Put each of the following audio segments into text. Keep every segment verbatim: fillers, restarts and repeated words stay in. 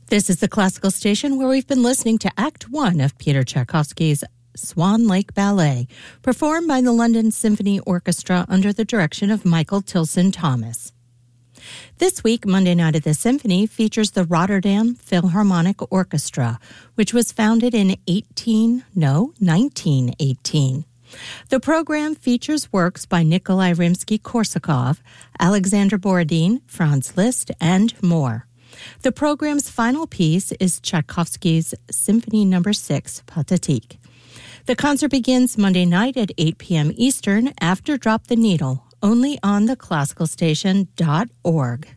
This is the Classical Station, where we've been listening to Act One of Peter Tchaikovsky's Swan Lake Ballet, performed by the London Symphony Orchestra under the direction of Michael Tilson Thomas. This week, Monday Night at the Symphony features the Rotterdam Philharmonic Orchestra, which was founded in eighteen, no, nineteen eighteen. The program features works by Nikolai Rimsky-Korsakov, Alexander Borodin, Franz Liszt, and more. The program's final piece is Tchaikovsky's Symphony Number six, Pathetique. The concert begins Monday night at eight p.m. Eastern after Drop the Needle, only on the classical station dot org.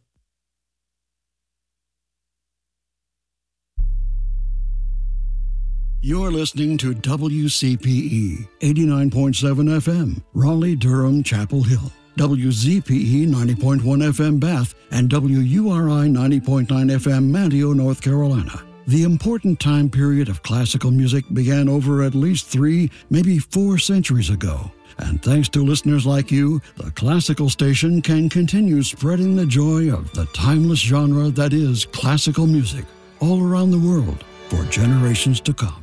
You're listening to W C P E, eighty-nine point seven F M, Raleigh-Durham, Chapel Hill. W Z P E ninety point one F M Bath and W U R I ninety point nine F M Manteo, North Carolina. The important time period of classical music began over at least three, maybe four centuries ago. And thanks to listeners like you, the classical station can continue spreading the joy of the timeless genre that is classical music all around the world for generations to come.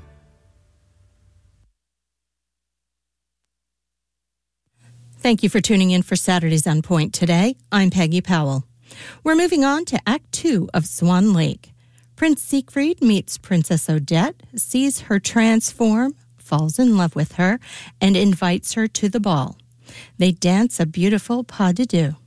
Thank you for tuning in for Saturday's On Point today. I'm Peggy Powell. We're moving on to Act Two of Swan Lake. Prince Siegfried meets Princess Odette, sees her transform, falls in love with her, and invites her to the ball. They dance a beautiful pas de deux.